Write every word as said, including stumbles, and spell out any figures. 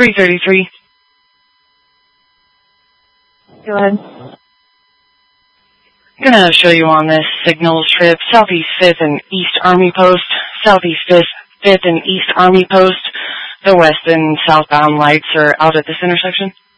three thirty-three. Go ahead. I'm going to show you on this signal strip, Southeast fifth and East Army Post, Southeast fifth and East Army Post. The west and southbound lights are out at this intersection.